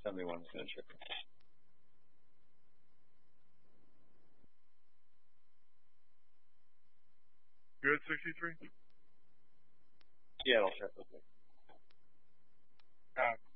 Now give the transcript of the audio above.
71's going to check. Good, 63? Yeah, it'll check with me.